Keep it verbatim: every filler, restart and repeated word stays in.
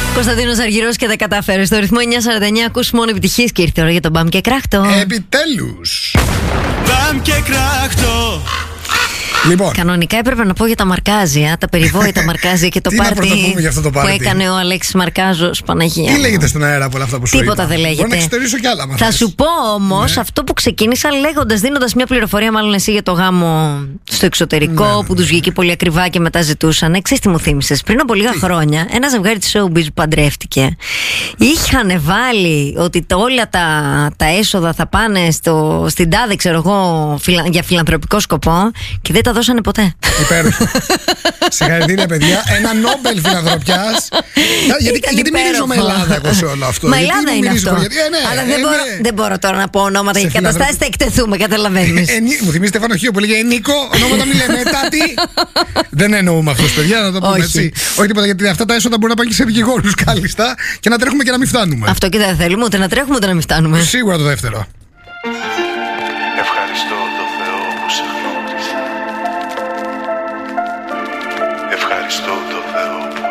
Κωνσταντίνος Αργυρός και τα κατάφερε. Στο ρυθμό εννιά σαράντα εννιά ακούς μόνο επιτυχίες και ήρθε η ώρα για τον Μπαμ και Κράχτο. Επιτέλους. Μπαμ και Κράχτο. Λοιπόν. Κανονικά έπρεπε να πω για τα μαρκάζια, τα περιβόητα μαρκάζια και το πάρτι που έκανε ο Αλέξης Μαρκάζος. Παναγία. Τι λέγεται στον αέρα από όλα αυτά που σου είπα? Τίποτα δεν λέγεται. Μπορεί να εξωτερήσω κι άλλα. Θα σου πω όμως ναι. αυτό που ξεκίνησα λέγοντας, δίνοντας μια πληροφορία, μάλλον εσύ, για το γάμο στο εξωτερικό, ναι, ναι, ναι. που τους βγήκε πολύ ακριβά και μετά ζητούσαν. Ξέρεις τι μου θύμισες? Πριν από λίγα τι? χρόνια, ένα ζευγάρι της showbiz που παντρεύτηκε, είχαν βάλει ότι το, όλα τα, τα έσοδα θα πάνε στο, στην τάδε, ξέρω εγώ, φιλα, για φιλανθρωπικό σκοπό και δεν τα δώσανε ποτέ. Υπέροχο. Συγχαρητήρια, παιδιά. Ένα Νόμπελ φιλανθρωπιάς. γιατί γιατί μυρίζω με Ελλάδα εγώ σε όλο αυτό? Μα Ελλάδα είναι αυτό. Γιατί, ε, ναι, αλλά ε, δεν, ναι. μπορώ, δεν μπορώ τώρα να πω ονόματα και καταστάσεις, θα εκτεθούμε, καταλαβαίνεις. Ε, ε, μου θυμίζει Στέφανο Χίο που λέγε ε, Νίκο, ονόματα μη λέμε, τάτι. Δεν εννοούμε αυτούς, παιδιά, να το πούμε έτσι. Όχι τίποτα, γιατί αυτά τα έσοδα μπορεί να πάνε και σε δικηγόρους κάλλιστα και να τρέχουμε και να μην φτάνουμε. Αυτό και δεν θέλουμε, ούτε να τρέχουμε ούτε να μην φτάνουμε. Σίγουρα το δεύτερο. Ευχαριστώ το Θεό που σε γνώρισα. Ευχαριστώ το Θεό που